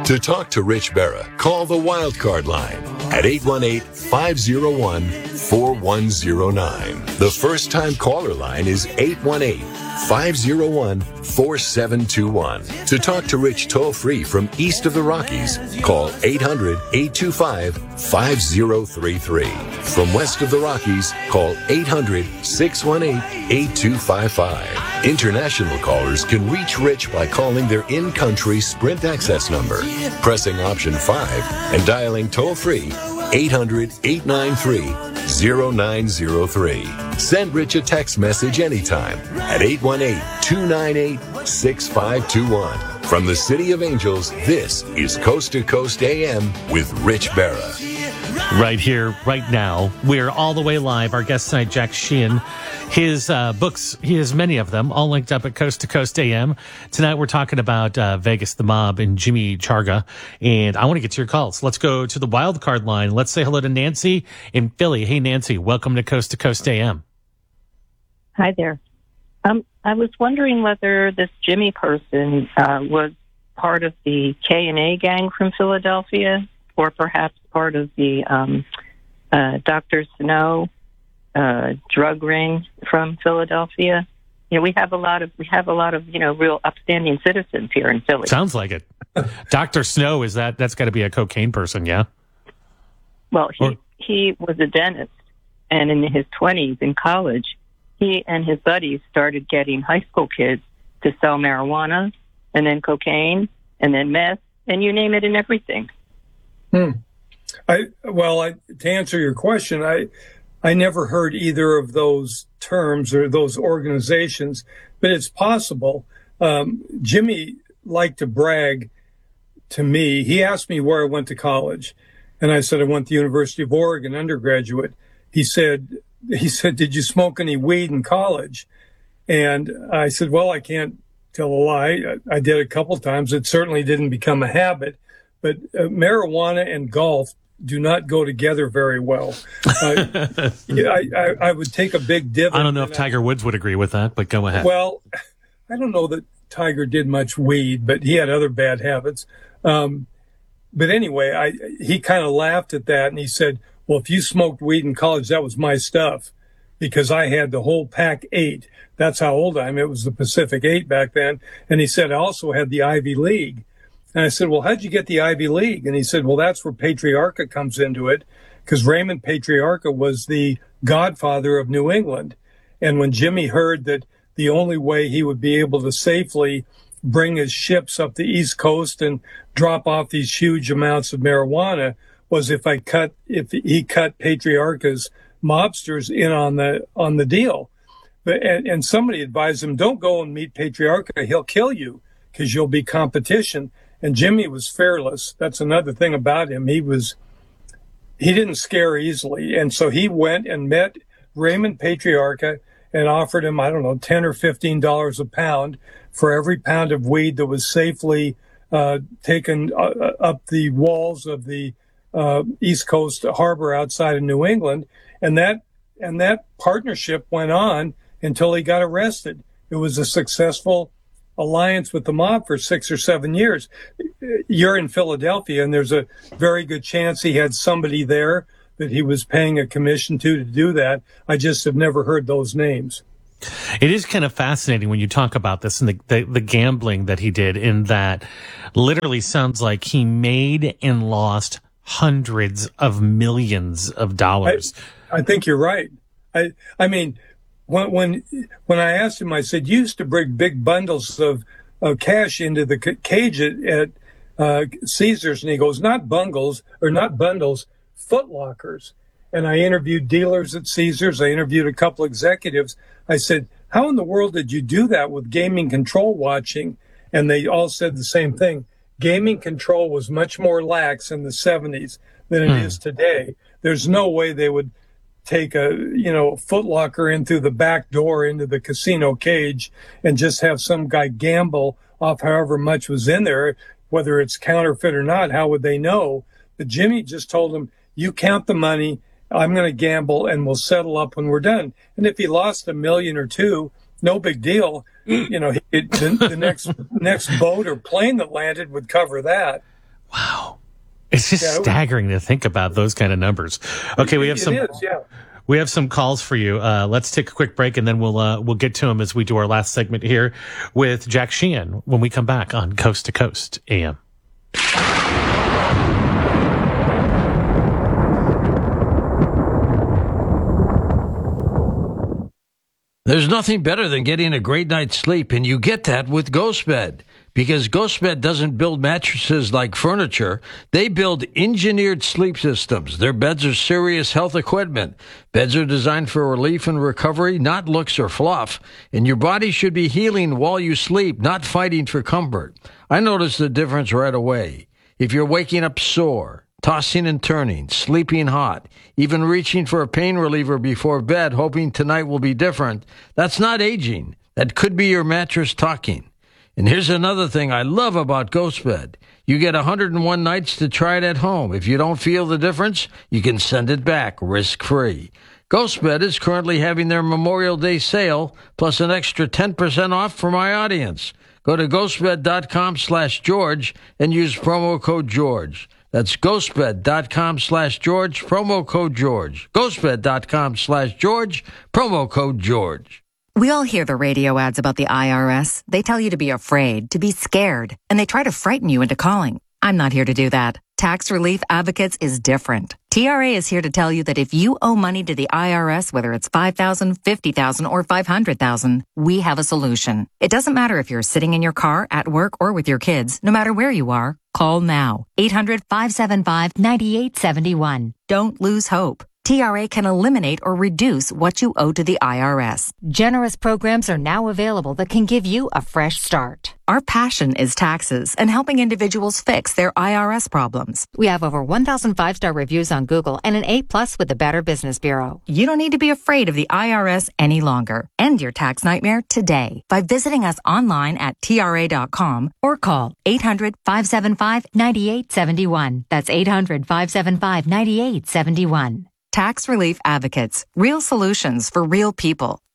To talk to Rich Berra, call the Wildcard line at 818-501-4109. The first-time caller line is 818-501-4721. To talk to Rich toll-free from east of the Rockies, call 800-825-5033. From west of the Rockies, call 800-618-8255. International callers can reach Rich by calling their in-country Sprint access number, pressing option 5, and dialing toll-free 800-893-0903. Send Rich a text message anytime at 818-298-6521. From the City of Angels, this is Coast to Coast AM with Rich Berra. Right here, right now. We're all the way live. Our guest tonight, Jack Sheehan. His books, he has many of them, all linked up at Coast to Coast AM. Tonight we're talking about Vegas, the mob, and Jimmy Charga. And I want to get to your calls. Let's go to the wild card line. Let's say hello to Nancy in Philly. Hey, Nancy, welcome to Coast AM. Hi there. I was wondering whether this Jimmy person was part of the K&A gang from Philadelphia, or perhaps part of the Dr. Snow drug ring from Philadelphia. You know, we have a lot of real upstanding citizens here in Philly. Sounds like it. Dr. Snow, that's got to be a cocaine person, yeah? Well, he was a dentist, and in his 20s in college, he and his buddies started getting high school kids to sell marijuana, and then cocaine, and then meth, and you name it and everything. To answer your question, I never heard either of those terms or those organizations, but it's possible. Jimmy liked to brag to me. He asked me where I went to college, and I said I went to the University of Oregon undergraduate. He said, did you smoke any weed in college? And I said, well, I can't tell a lie. I did a couple times. It certainly didn't become a habit. But marijuana and golf do not go together very well. I would take a big divot. I don't know if Tiger Woods would agree with that, but go ahead. Well, I don't know that Tiger did much weed, but he had other bad habits. But anyway, he kind of laughed at that, and he said, well, if you smoked weed in college, that was my stuff, because I had the whole Pac 8. That's how old I am. It was the Pacific 8 back then. And he said, I also had the Ivy League. And I said, well, how'd you get the Ivy League? And he said, well, that's where Patriarca comes into it, because Raymond Patriarca was the godfather of New England. And when Jimmy heard that the only way he would be able to safely bring his ships up the East Coast and drop off these huge amounts of marijuana was if he cut Patriarca's mobsters in on the deal. And somebody advised him, don't go and meet Patriarca. He'll kill you because you'll be competition. And Jimmy was fearless. That's another thing about him. He didn't scare easily. And so he went and met Raymond Patriarca and offered him, I don't know, $10 or $15 a pound for every pound of weed that was safely taken up the walls of the East Coast harbor outside of New England. And that partnership went on until he got arrested. It was a successful alliance with the mob for 6 or 7 years. You're in Philadelphia, and there's a very good chance he had somebody there that he was paying a commission to do that. I just have never heard those names. It is kind of fascinating when you talk about this and the gambling that he did, in that literally sounds like he made and lost hundreds of millions of dollars. I think you're right. I mean, when I asked him, I said, you used to bring big bundles of cash into the cage at Caesars, and he goes, not bundles, Foot Lockers. And I interviewed dealers at Caesars. I interviewed a couple executives. I said, how in the world did you do that with gaming control watching? And they all said the same thing. Gaming control was much more lax in the 70s than it is today. There's no way they would take a Foot Locker in through the back door into the casino cage and just have some guy gamble off however much was in there, whether it's counterfeit or not. How would they know? But Jimmy just told him, you count the money, I'm going to gamble, and we'll settle up when we're done. And if he lost $1 million or $2 million, no big deal. The next boat or plane that landed would cover that. Wow. It's just staggering to think about those kind of numbers. Okay, we have we have some calls for you. Let's take a quick break, and then we'll get to them as we do our last segment here with Jack Sheehan when we come back on Coast to Coast AM. There's nothing better than getting a great night's sleep, and you get that with GhostBed. Because GhostBed doesn't build mattresses like furniture, they build engineered sleep systems. Their beds are serious health equipment. Beds are designed for relief and recovery, not looks or fluff. And your body should be healing while you sleep, not fighting for comfort. I noticed the difference right away. If you're waking up sore, tossing and turning, sleeping hot, even reaching for a pain reliever before bed, hoping tonight will be different, that's not aging. That could be your mattress talking. And here's another thing I love about GhostBed. You get 101 nights to try it at home. If you don't feel the difference, you can send it back risk-free. GhostBed is currently having their Memorial Day sale, plus an extra 10% off for my audience. Go to ghostbed.com/George and use promo code George. That's ghostbed.com/George, promo code George. Ghostbed.com/George, promo code George. We all hear the radio ads about the IRS. They tell you to be afraid, to be scared, and they try to frighten you into calling. I'm not here to do that. Tax Relief Advocates is different. TRA is here to tell you that if you owe money to the IRS, whether it's $5,000, $50,000, or $500,000, we have a solution. It doesn't matter if you're sitting in your car, at work, or with your kids. No matter where you are, call now. 800-575-9871. Don't lose hope. TRA can eliminate or reduce what you owe to the IRS. Generous programs are now available that can give you a fresh start. Our passion is taxes and helping individuals fix their IRS problems. We have over 1,000 5-star reviews on Google and an A+ with the Better Business Bureau. You don't need to be afraid of the IRS any longer. End your tax nightmare today by visiting us online at TRA.com or call 800-575-9871. That's 800-575-9871. Tax Relief Advocates. Real solutions for real people.